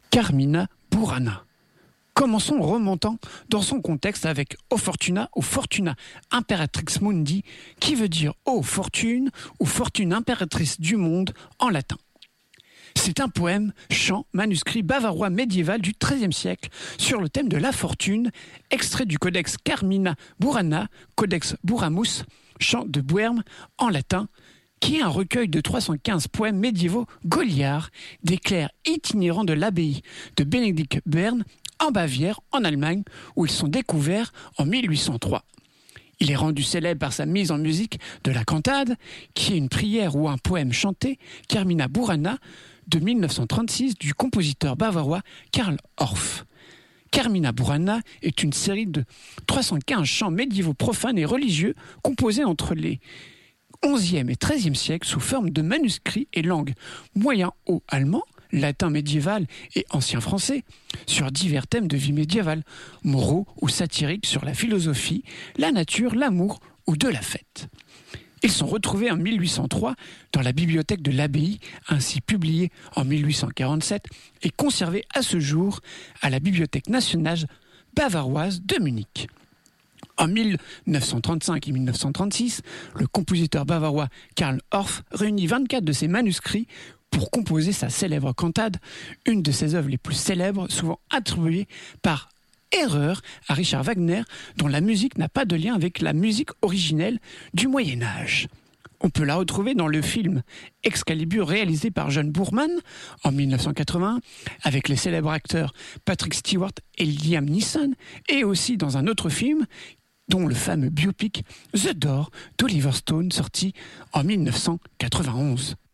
Carmina Burana. Commençons en remontant dans son contexte avec O Fortuna ou Fortuna Imperatrix Mundi, qui veut dire Ô fortune ou fortune impératrice du monde en latin. C'est un poème, chant, manuscrit bavarois médiéval du XIIIe siècle sur le thème de la fortune, extrait du codex Carmina Burana, codex Buramus, chant de Boerme en latin, qui est un recueil de 315 poèmes médiévaux gauliards des clercs itinérants de l'abbaye de Bénédicte Berne en Bavière, en Allemagne, où ils sont découverts en 1803. Il est rendu célèbre par sa mise en musique de la cantate, qui est une prière ou un poème chanté, Carmina Burana, de 1936, du compositeur bavarois Karl Orff. Carmina Burana est une série de 315 chants médiévaux profanes et religieux composés entre les 11e et 13e siècles sous forme de manuscrits et langue moyen-haut allemand, latin médiéval et ancien français, sur divers thèmes de vie médiévale, moraux ou satiriques sur la philosophie, la nature, l'amour ou de la fête. Ils sont retrouvés en 1803 dans la bibliothèque de l'abbaye, ainsi publiés en 1847 et conservés à ce jour à la Bibliothèque nationale bavaroise de Munich. En 1935 et 1936, le compositeur bavarois Karl Orff réunit 24 de ses manuscrits pour composer sa célèbre cantate, une de ses œuvres les plus célèbres, souvent attribuée par erreur à Richard Wagner, dont la musique n'a pas de lien avec la musique originelle du Moyen-Âge. On peut la retrouver dans le film Excalibur réalisé par John Boorman en 1981 avec les célèbres acteurs Patrick Stewart et Liam Neeson, et aussi dans un autre film dont le fameux biopic The Door d'Oliver Stone sorti en 1991.